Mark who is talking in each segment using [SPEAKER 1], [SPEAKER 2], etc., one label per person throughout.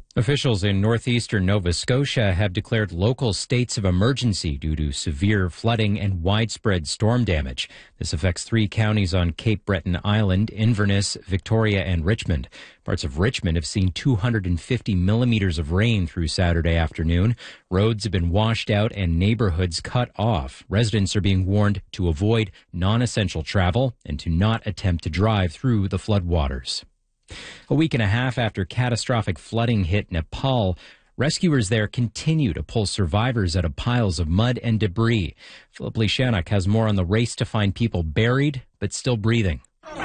[SPEAKER 1] Officials in northeastern Nova Scotia have declared local states of emergency due to severe flooding and widespread storm damage. This affects 3 counties on Cape Breton Island: Inverness, Victoria, and Richmond. Parts of Richmond have seen 250 millimeters of rain through Saturday afternoon. Roads have been washed out and neighborhoods cut off. Residents are being warned to avoid non-essential travel and to not attempt to drive through the floodwaters. A week and a half after catastrophic flooding hit Nepal, rescuers there continue to pull survivors out of piles of mud and debris. Philip Lishanuk has more on the race to find people buried but still breathing.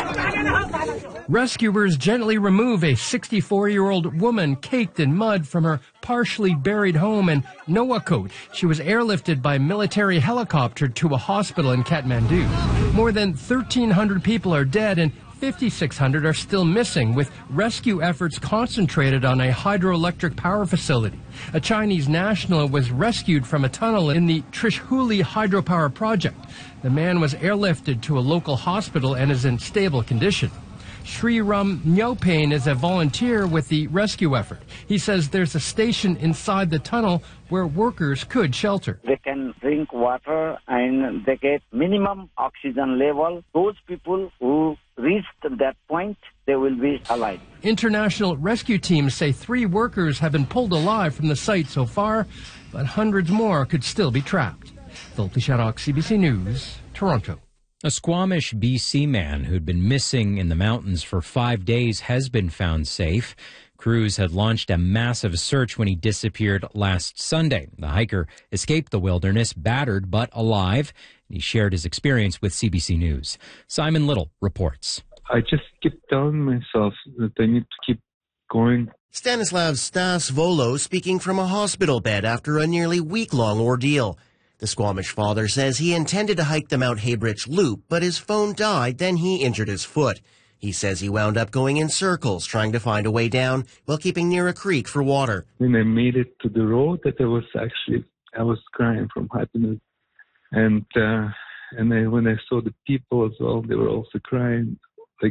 [SPEAKER 2] Rescuers gently remove a 64-year-old woman caked in mud from her partially buried home in Nuwakot. She was airlifted by military helicopter to a hospital in Kathmandu. More than 1,300 people are dead and 5,600 are still missing, with rescue efforts concentrated on a hydroelectric power facility. A Chinese national was rescued from a tunnel in the Trishuli hydropower project. The man was airlifted to a local hospital and is in stable condition. Sri Ram Nyopain is a volunteer with the rescue effort. He says there's a station inside the tunnel where workers could shelter.
[SPEAKER 3] They can drink water and they get minimum oxygen level. Those people who reach that point, they will be alive.
[SPEAKER 2] International rescue teams say 3 workers have been pulled alive from the site so far, but hundreds more could still be trapped. Philip Lishanuk, CBC News, Toronto.
[SPEAKER 1] A Squamish, BC man who'd been missing in the mountains for 5 days has been found safe. Crews had launched a massive search when he disappeared last Sunday. The hiker escaped the wilderness, battered but alive. He shared his experience with CBC News. Simon Little reports.
[SPEAKER 4] I just kept telling myself that I need to keep going.
[SPEAKER 5] Stanislav Stas Volo speaking from a hospital bed after a nearly week-long ordeal. The Squamish father says he intended to hike the Mount Haybridge Loop, but his phone died, then he injured his foot. He says he wound up going in circles, trying to find a way down while keeping near a creek for water.
[SPEAKER 4] When I made it to the road, that I was crying from happiness. And when I saw the people as well, they were also crying, like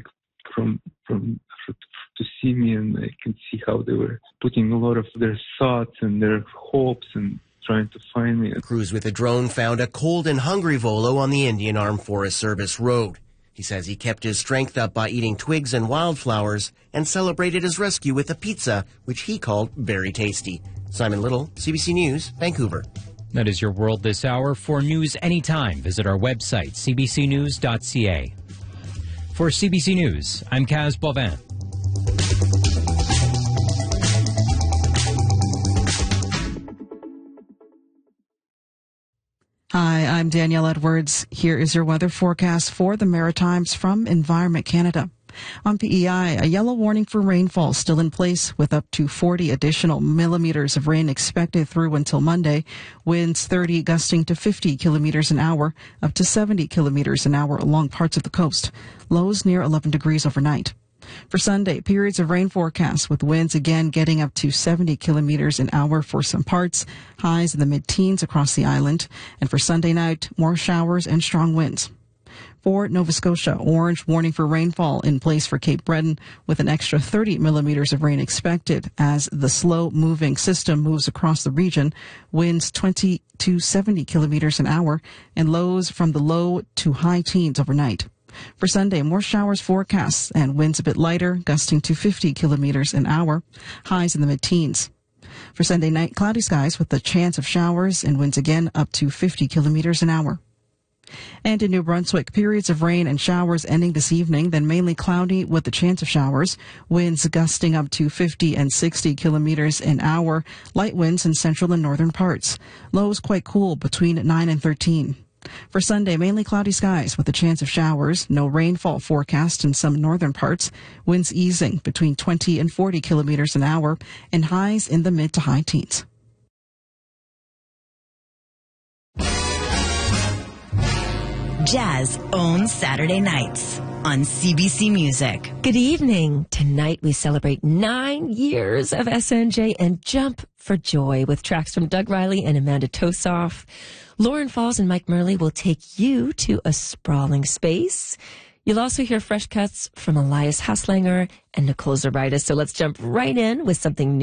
[SPEAKER 4] to see me, and I can see how they were putting a lot of their thoughts and their hopes and trying to find me.
[SPEAKER 5] Crews with a drone found a cold and hungry Volo on the Indian Armed Forest Service road. He says he kept his strength up by eating twigs and wildflowers and celebrated his rescue with a pizza, which he called very tasty. Simon Little, CBC News, Vancouver.
[SPEAKER 1] That is your world this hour. For news anytime, visit our website, cbcnews.ca. For CBC News, I'm Kaz Bovin.
[SPEAKER 6] Hi, I'm Danielle Edwards. Here is your weather forecast for the Maritimes from Environment Canada. On PEI, a yellow warning for rainfall still in place with up to 40 additional millimeters of rain expected through until Monday. Winds 30 gusting to 50 kilometers an hour, up to 70 kilometers an hour along parts of the coast. Lows near 11 degrees overnight. For Sunday, periods of rain forecast with winds again getting up to 70 kilometers an hour for some parts, highs in the mid-teens across the island. And for Sunday night, more showers and strong winds. For Nova Scotia, orange warning for rainfall in place for Cape Breton with an extra 30 millimeters of rain expected as the slow-moving system moves across the region. Winds 20 to 70 kilometers an hour and lows from the low to high teens overnight. For Sunday, more showers forecast and winds a bit lighter, gusting to 50 kilometers an hour, highs in the mid-teens. For Sunday night, cloudy skies with the chance of showers and winds again up to 50 kilometers an hour. And in New Brunswick, periods of rain and showers ending this evening, then mainly cloudy with the chance of showers, winds gusting up to 50 and 60 kilometers an hour, light winds in central and northern parts. Lows quite cool between 9 and 13. For Sunday, mainly cloudy skies with a chance of showers, no rainfall forecast in some northern parts, winds easing between 20 and 40 kilometers an hour, and highs in the mid to high teens.
[SPEAKER 7] Jazz owns Saturday nights on CBC Music.
[SPEAKER 8] Good evening. Tonight we celebrate 9 years of SNJ and jump for joy with tracks from Doug Riley and Amanda Tosoff. Lauren Falls and Mike Murley will take you to a sprawling space. You'll also hear fresh cuts from Elias Haslanger and Nicole Zeraitis. So let's jump right in with something new.